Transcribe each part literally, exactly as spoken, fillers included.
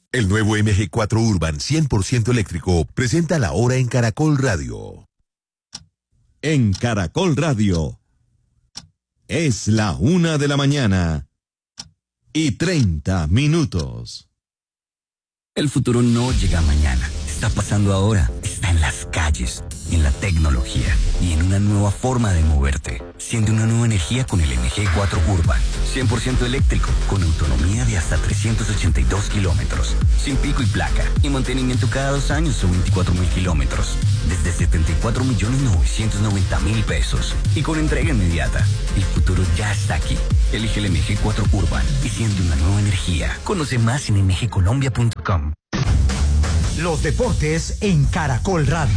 El nuevo M G cuatro Urban cien por ciento eléctrico presenta la hora en Caracol Radio. En Caracol Radio. Es la una de la mañana y treinta minutos. El futuro no llega mañana. Está pasando ahora. Está en las calles, en la tecnología y en una nueva forma de moverte. Siente una nueva energía con el M G cuatro Urban. cien por ciento eléctrico, con autonomía de hasta trescientos ochenta y dos kilómetros. Sin pico y placa. Y mantenimiento cada dos años o veinticuatro mil kilómetros. Desde setenta y cuatro millones novecientos noventa mil pesos. Y con entrega inmediata. El futuro ya está aquí. Elige el M G cuatro Urban y siente una nueva energía. Conoce más en m g colombia punto com. Los deportes en Caracol Radio.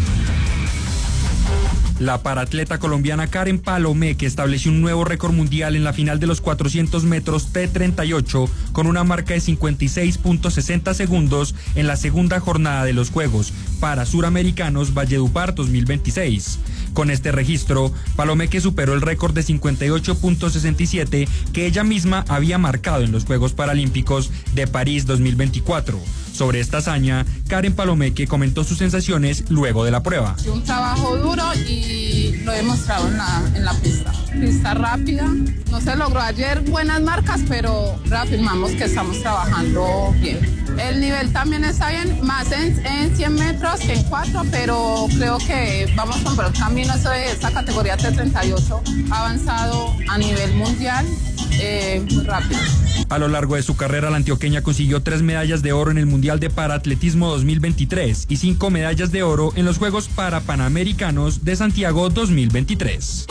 La paratleta colombiana Karen Palomeque estableció un nuevo récord mundial en la final de los cuatrocientos metros T treinta y ocho con una marca de cincuenta y seis punto sesenta segundos en la segunda jornada de los Juegos para Suramericanos Valledupar dos mil veintiséis. Con este registro, Palomeque superó el récord de cincuenta y ocho punto sesenta y siete que ella misma había marcado en los Juegos Paralímpicos de París dos mil veinticuatro. Sobre esta hazaña, Karen Palomeque comentó sus sensaciones luego de la prueba. Un trabajo duro y lo he demostrado en la, en la pista. Pista rápida, no se logró ayer buenas marcas, pero reafirmamos que estamos trabajando bien. El nivel también está bien, más en, en cien metros que en cuatro, pero creo que vamos con buen camino. Eso de esta categoría T treinta y ocho ha avanzado a nivel mundial eh, muy rápido. A lo largo de su carrera, la antioqueña consiguió tres medallas de oro en el Mundial de Paraatletismo dos mil veintitrés y cinco medallas de oro en los Juegos Parapanamericanos de Santiago dos mil veintitrés.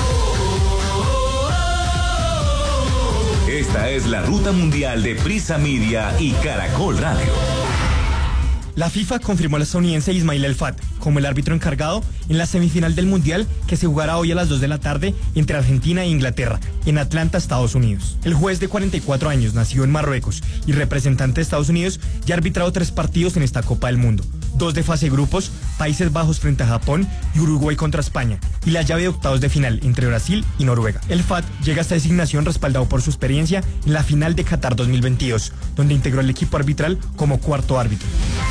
Esta es la ruta mundial de Prisa Media y Caracol Radio. La FIFA confirmó al estadounidense Ismail El Fat como el árbitro encargado en la semifinal del Mundial que se jugará hoy a las dos de la tarde entre Argentina e Inglaterra, en Atlanta, Estados Unidos. El juez de cuarenta y cuatro años, nacido en Marruecos y representante de Estados Unidos, ya ha arbitrado tres partidos en esta Copa del Mundo. Dos de fase de grupos, Países Bajos frente a Japón y Uruguay contra España, y la llave de octavos de final entre Brasil y Noruega. El Fat llega a esta designación respaldado por su experiencia en la final de Qatar dos mil veintidós, donde integró el equipo arbitral como cuarto árbitro.